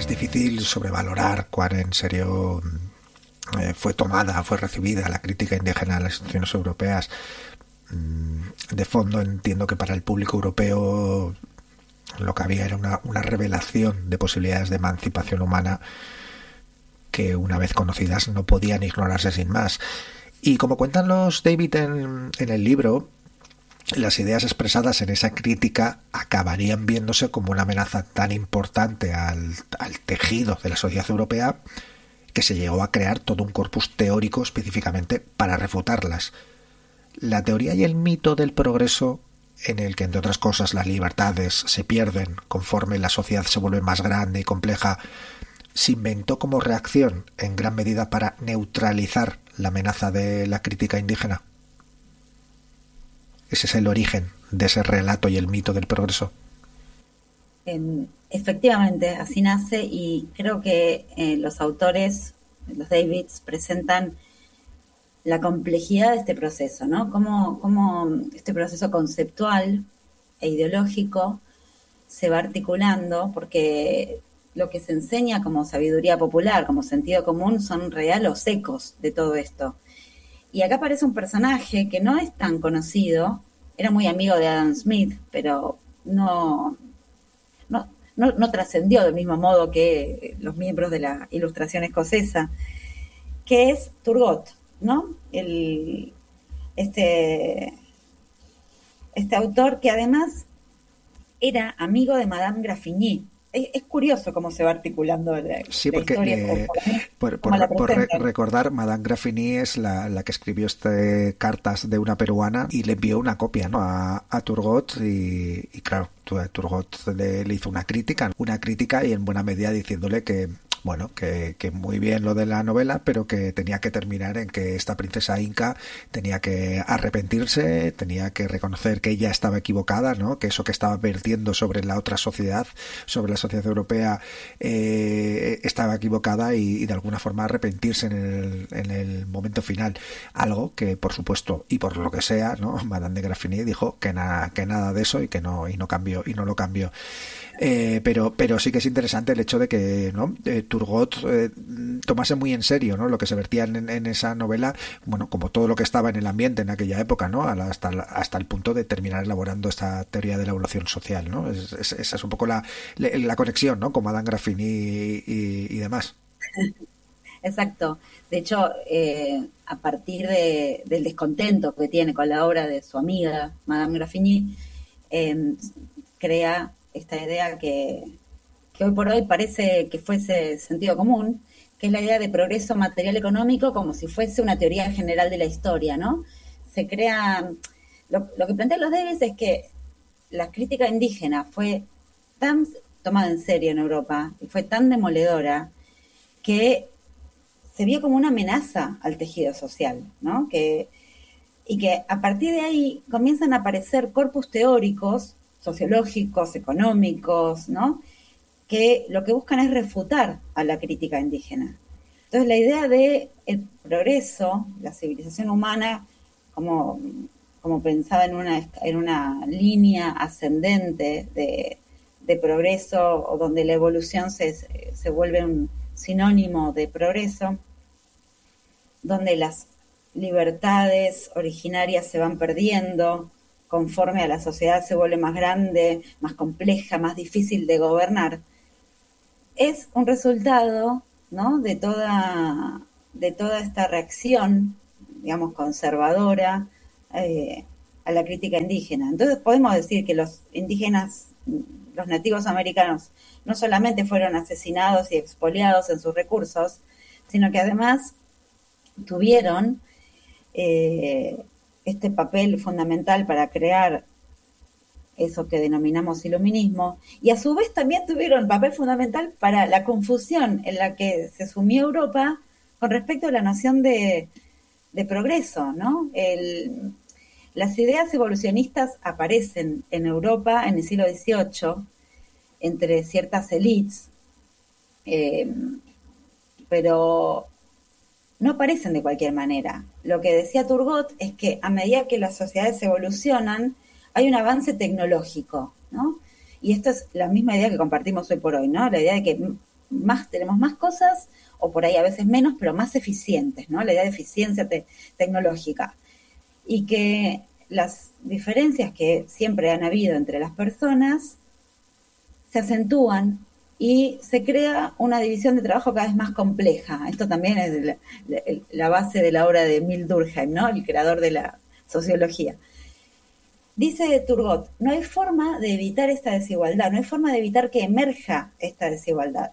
es difícil sobrevalorar cuán en serio fue recibida la crítica indígena a las instituciones europeas. De fondo entiendo que para el público europeo lo que había era una revelación de posibilidades de emancipación humana que, una vez conocidas, no podían ignorarse sin más. Y como cuentan los David en el libro, las ideas expresadas en esa crítica acabarían viéndose como una amenaza tan importante al tejido de la sociedad europea que se llegó a crear todo un corpus teórico específicamente para refutarlas. La teoría y el mito del progreso, en el que, entre otras cosas, las libertades se pierden conforme la sociedad se vuelve más grande y compleja, se inventó como reacción en gran medida para neutralizar la amenaza de la crítica indígena. Ese es el origen de ese relato y el mito del progreso. Efectivamente, así nace, y creo que los autores, los Davids, presentan la complejidad de este proceso, ¿no? Cómo este proceso conceptual e ideológico se va articulando, porque lo que se enseña como sabiduría popular, como sentido común, son en realidad los ecos de todo esto. Y acá aparece un personaje que no es tan conocido, era muy amigo de Adam Smith, pero no trascendió del mismo modo que los miembros de la Ilustración escocesa, que es Turgot, ¿no? Este autor que además era amigo de Madame Graffigny. Es curioso cómo se va articulando la porque, historia. Por recordar, Madame Graffigny es la que escribió cartas de una peruana y le envió una copia, ¿no?, a Turgot, y claro, Turgot le hizo una crítica y en buena medida diciéndole que, bueno, que muy bien lo de la novela, pero que tenía que terminar en que esta princesa inca tenía que arrepentirse, tenía que reconocer que ella estaba equivocada, ¿no?, que eso que estaba vertiendo sobre la otra sociedad, sobre la sociedad europea, estaba equivocada, y de alguna forma arrepentirse en el momento final. Algo que, por supuesto, y por lo que sea, ¿no?, Madame de Graffigny dijo que nada de eso, y que no lo cambió. Pero sí que es interesante el hecho de que, ¿no?, Turgot tomase muy en serio, ¿no?, lo que se vertía en esa novela, bueno, como todo lo que estaba en el ambiente en aquella época, ¿no?, hasta el punto de terminar elaborando esta teoría de la evolución social, ¿no? Esa es un poco la conexión, ¿no?, con Madame Graffigny y demás. Exacto. De hecho, a partir del descontento que tiene con la obra de su amiga Madame Graffigny, crea esta idea que hoy por hoy parece que fuese sentido común, que es la idea de progreso material económico, como si fuese una teoría general de la historia, ¿no? Se crea, lo que plantean los Davies es que la crítica indígena fue tan tomada en serio en Europa y fue tan demoledora que se vio como una amenaza al tejido social, ¿no? Y que a partir de ahí comienzan a aparecer corpus teóricos, sociológicos, económicos, ¿no?, que lo que buscan es refutar a la crítica indígena. Entonces, la idea de el progreso, la civilización humana, como pensada en una línea ascendente de progreso, o donde la evolución se vuelve un sinónimo de progreso, donde las libertades originarias se van perdiendo conforme a la sociedad se vuelve más grande, más compleja, más difícil de gobernar, es un resultado, ¿no?, de toda esta reacción, digamos, conservadora a la crítica indígena. Entonces podemos decir que los indígenas, los nativos americanos, no solamente fueron asesinados y expoliados en sus recursos, sino que además tuvieron este papel fundamental para crear eso que denominamos iluminismo, y a su vez también tuvieron papel fundamental para la confusión en la que se sumió Europa con respecto a la noción de progreso, ¿no? Las ideas evolucionistas aparecen en Europa en el siglo XVIII entre ciertas élites, pero no aparecen de cualquier manera. Lo que decía Turgot es que a medida que las sociedades evolucionan, hay un avance tecnológico, ¿no? Y esto es la misma idea que compartimos hoy por hoy, ¿no? La idea de que tenemos más cosas, o por ahí a veces menos, pero más eficientes, ¿no? La idea de eficiencia tecnológica. Y que las diferencias que siempre han habido entre las personas se acentúan y se crea una división de trabajo cada vez más compleja. Esto también es la base de la obra de Emile Durkheim, ¿no? El creador de la sociología. Dice Turgot, no hay forma de evitar esta desigualdad, no hay forma de evitar que emerja esta desigualdad.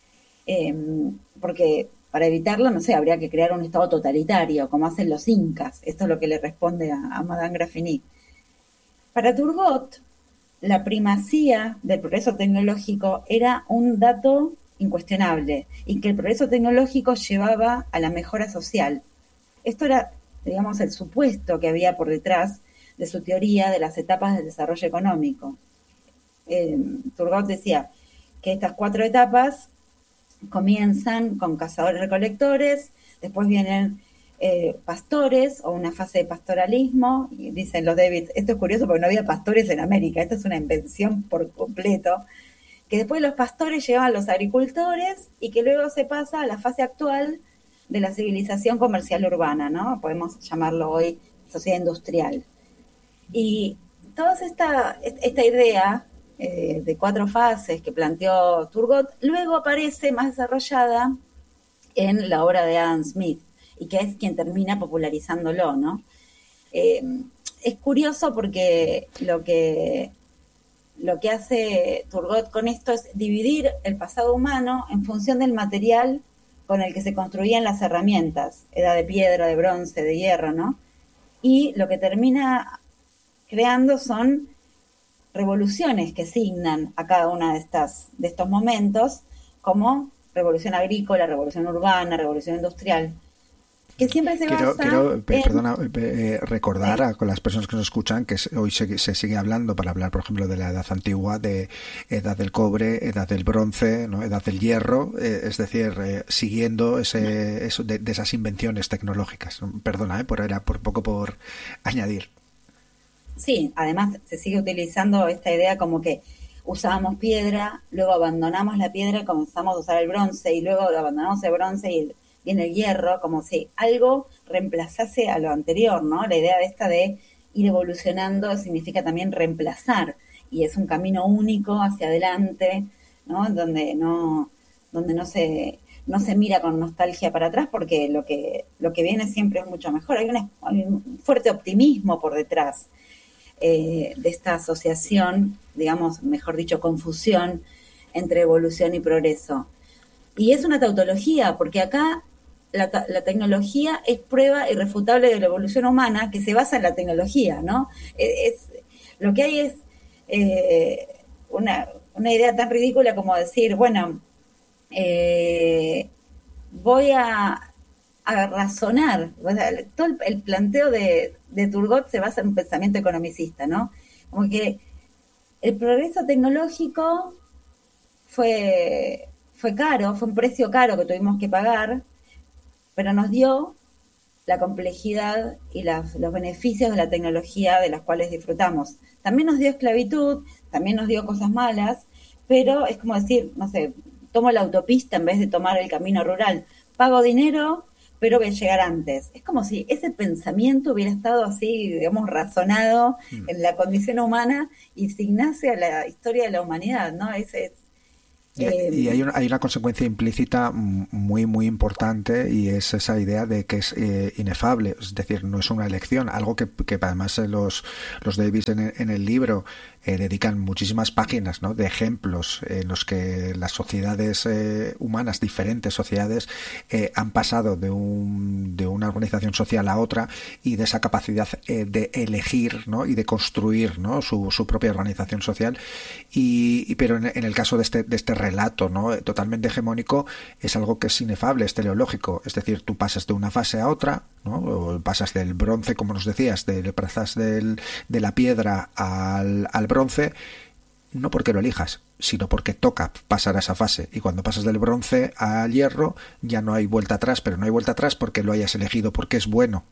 Porque para evitarlo, no sé, habría que crear un estado totalitario, como hacen los incas. Esto es lo que le responde a Madame Graffigny. Para Turgot, la primacía del progreso tecnológico era un dato incuestionable y que el progreso tecnológico llevaba a la mejora social. Esto era, digamos, el supuesto que había por detrás de su teoría de las etapas del desarrollo económico. Turgot decía que estas 4 etapas comienzan con cazadores-recolectores, después vienen pastores o una fase de pastoralismo, y dicen los Davids, esto es curioso porque no había pastores en América, esto es una invención por completo, que después los pastores llevaban a los agricultores y que luego se pasa a la fase actual de la civilización comercial urbana, ¿no? Podemos llamarlo hoy sociedad industrial. Y toda esta idea de 4 fases que planteó Turgot, luego aparece más desarrollada en la obra de Adam Smith, y que es quien termina popularizándolo, ¿no? Es curioso porque lo que hace Turgot con esto es dividir el pasado humano en función del material con el que se construían las herramientas, edad de piedra, de bronce, de hierro, ¿no? Y lo que termina creando son revoluciones que signan a cada una de estos momentos, como revolución agrícola, revolución urbana, revolución industrial, que siempre se recordar con las personas que nos escuchan que hoy se sigue hablando, para hablar por ejemplo de la edad antigua, de edad del cobre, edad del bronce, ¿no? Edad del hierro, es decir, siguiendo eso de esas invenciones tecnológicas. Perdona, era por añadir. Sí, además se sigue utilizando esta idea como que usábamos piedra, luego abandonamos la piedra y comenzamos a usar el bronce, y luego abandonamos el bronce y viene el hierro, como si algo reemplazase a lo anterior, ¿no? La idea esta de ir evolucionando significa también reemplazar, y es un camino único hacia adelante, ¿no? Donde no se mira con nostalgia para atrás, porque lo que viene siempre es mucho mejor. Hay un fuerte optimismo por detrás de esta asociación, digamos, mejor dicho, confusión entre evolución y progreso. Y es una tautología, porque acá la tecnología es prueba irrefutable de la evolución humana, que se basa en la tecnología, ¿no? Lo que hay es una idea tan ridícula como decir, bueno, voy a razonar. O sea, todo el planteo de Turgot se basa en un pensamiento economicista, ¿no? Como que el progreso tecnológico fue caro, fue un precio caro que tuvimos que pagar, pero nos dio la complejidad y los beneficios de la tecnología de las cuales disfrutamos. También nos dio esclavitud, también nos dio cosas malas, pero es como decir, no sé, tomo la autopista en vez de tomar el camino rural, pago dinero, pero voy a llegar antes. Es como si ese pensamiento hubiera estado así, digamos, razonado en la condición humana y signase a la historia de la humanidad, ¿no? Y hay una consecuencia implícita muy muy importante, y es esa idea de que es inefable, es decir, no es una elección, algo que además los Davies en el libro dedican muchísimas páginas, ¿no?, de ejemplos en los que las sociedades humanas, diferentes sociedades, han pasado de una organización social a otra, y de esa capacidad de elegir, ¿no?, y de construir, ¿no?, su propia organización social, pero en el caso de este relato, ¿no?, totalmente hegemónico, es algo que es inefable, es teleológico, es decir, tú pasas de una fase a otra, ¿no?, o pasas del bronce, como nos decías, pasas de la piedra al bronce, no porque lo elijas, sino porque toca pasar a esa fase, y cuando pasas del bronce al hierro ya no hay vuelta atrás, pero no hay vuelta atrás porque lo hayas elegido, porque es bueno.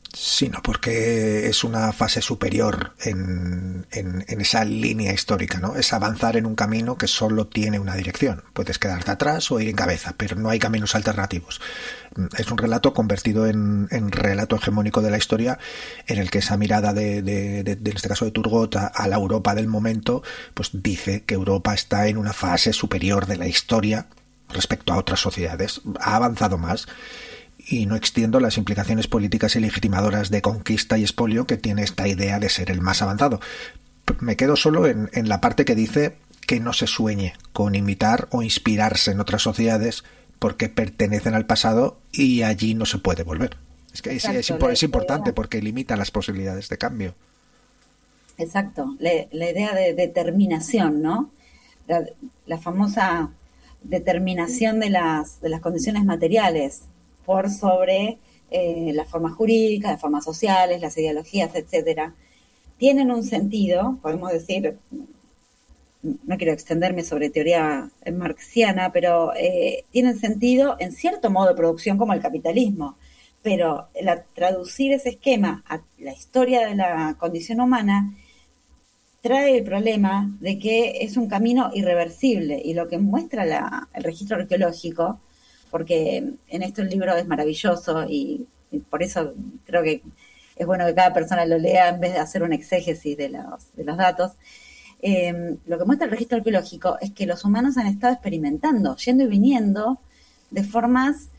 Sino porque es una fase superior en esa línea histórica, ¿no? Es avanzar en un camino que solo tiene una dirección. Puedes quedarte atrás o ir en cabeza, pero no hay caminos alternativos. Es un relato convertido en relato hegemónico de la historia, en el que esa mirada en este caso de Turgot, a la Europa del momento, pues dice que Europa está en una fase superior de la historia respecto a otras sociedades. Ha avanzado más y no extiendo las implicaciones políticas y legitimadoras de conquista y expolio que tiene esta idea de ser el más avanzado. Me quedo solo en la parte que dice que no se sueñe con imitar o inspirarse en otras sociedades porque pertenecen al pasado y allí no se puede volver. Es que es importante porque limita las posibilidades de cambio. Exacto, la idea de determinación, ¿no? La famosa determinación de las condiciones materiales por sobre las formas jurídicas, las formas sociales, las ideologías, etcétera, tienen un sentido, podemos decir, no quiero extenderme sobre teoría marxiana, pero tienen sentido en cierto modo de producción como el capitalismo, pero traducir ese esquema a la historia de la condición humana trae el problema de que es un camino irreversible, y lo que muestra el registro arqueológico, porque en esto el libro es maravilloso y por eso creo que es bueno que cada persona lo lea en vez de hacer un exégesis de los datos. Lo que muestra el registro arqueológico es que los humanos han estado experimentando, yendo y viniendo de formas,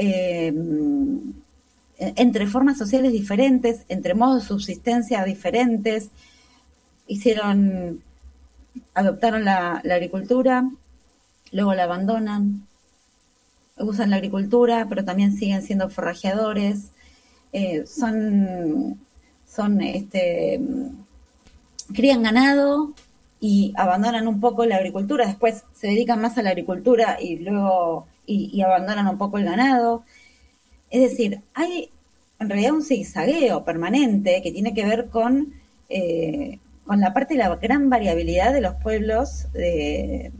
entre formas sociales diferentes, entre modos de subsistencia diferentes, adoptaron la agricultura, luego la abandonan, usan la agricultura, pero también siguen siendo forrajeadores, crían ganado y abandonan un poco la agricultura, después se dedican más a la agricultura y luego y abandonan un poco el ganado. Es decir, hay en realidad un zigzagueo permanente que tiene que ver con la parte de la gran variabilidad de los pueblos de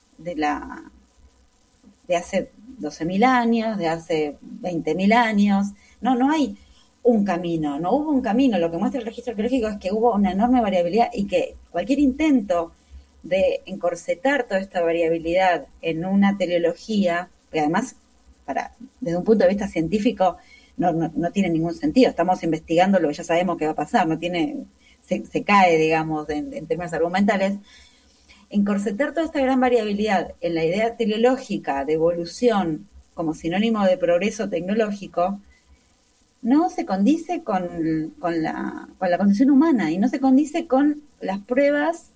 hace 12.000 años, de hace 20.000 años. No hay un camino, no hubo un camino. Lo que muestra el registro arqueológico es que hubo una enorme variabilidad y que cualquier intento de encorsetar toda esta variabilidad en una teleología, que además, desde un punto de vista científico, no tiene ningún sentido. Estamos investigando lo que ya sabemos que va a pasar, se cae, digamos, en términos argumentales. Encorsetar toda esta gran variabilidad en la idea teleológica de evolución como sinónimo de progreso tecnológico no se condice con la condición humana y no se condice con las pruebas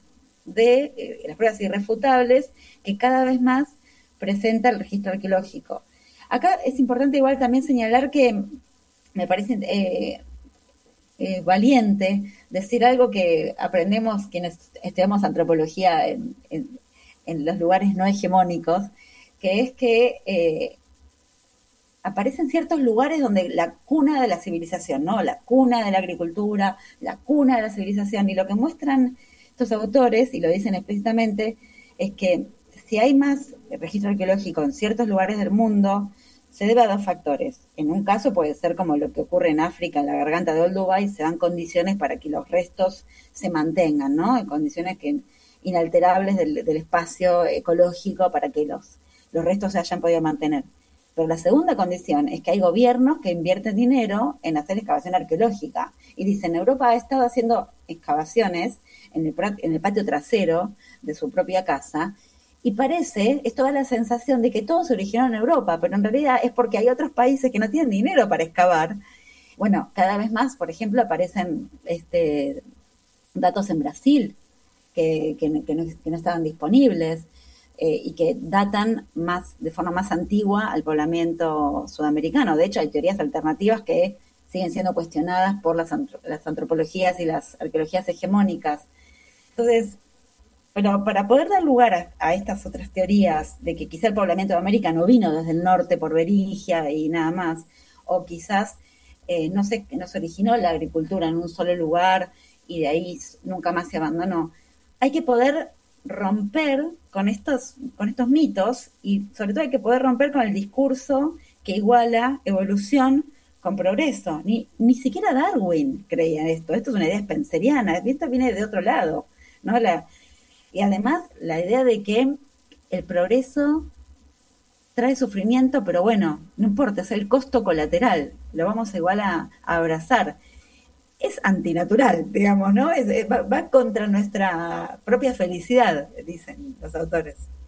irrefutables que cada vez más presenta el registro arqueológico. Acá es importante igual también señalar que me parece valiente decir algo que aprendemos quienes estudiamos antropología en los lugares no hegemónicos, que es que aparecen ciertos lugares donde la cuna de la civilización, ¿no? La cuna de la agricultura, la cuna de la civilización, y lo que muestran estos autores, y lo dicen explícitamente, es que si hay más registro arqueológico en ciertos lugares del mundo, se debe a dos factores. En un caso puede ser como lo que ocurre en África, en la garganta de Olduvai, y se dan condiciones para que los restos se mantengan, ¿no? En condiciones inalterables del espacio ecológico para que los restos se hayan podido mantener. Pero la segunda condición es que hay gobiernos que invierten dinero en hacer excavación arqueológica. Y dicen, Europa ha estado haciendo excavaciones en el patio trasero de su propia casa, y es toda la sensación de que todo se originó en Europa, pero en realidad es porque hay otros países que no tienen dinero para excavar. Bueno, cada vez más, por ejemplo, aparecen datos en Brasil que no estaban disponibles y que datan de forma más antigua al poblamiento sudamericano. De hecho, hay teorías alternativas que siguen siendo cuestionadas por las antropologías y las arqueologías hegemónicas. Entonces, pero para poder dar lugar a estas otras teorías de que quizá el poblamiento de América no vino desde el norte por Berigia y nada más, o quizás no se originó la agricultura en un solo lugar y de ahí nunca más se abandonó, hay que poder romper con estos mitos, y sobre todo hay que poder romper con el discurso que iguala evolución con progreso. Ni siquiera Darwin creía en esto. Esto es una idea spenceriana, esto viene de otro lado, ¿no? Y además la idea de que el progreso trae sufrimiento, pero bueno, no importa, es el costo colateral, lo vamos igual a abrazar. Es antinatural, digamos, ¿no? Va contra nuestra propia felicidad, dicen los autores.